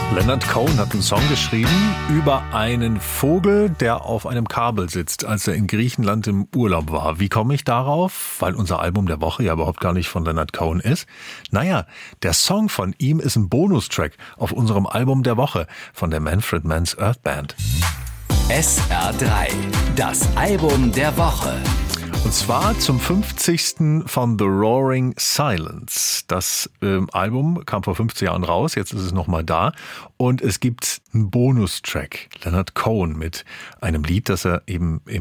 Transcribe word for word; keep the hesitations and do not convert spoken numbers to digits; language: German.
Leonard Cohen hat einen Song geschrieben über einen Vogel, der auf einem Kabel sitzt, als er in Griechenland im Urlaub war. Wie komme ich darauf? Weil unser Album der Woche ja überhaupt gar nicht von Leonard Cohen ist. Naja, der Song von ihm ist ein Bonustrack auf unserem Album der Woche von der Manfred Mann's Earth Band. S R drei, das Album der Woche. Und zwar zum fünfzigsten von The Roaring Silence. Das ähm, Album kam vor fünfzig Jahren raus, jetzt ist es nochmal da. Und es gibt einen Bonustrack, Leonard Cohen, mit einem Lied, das er eben im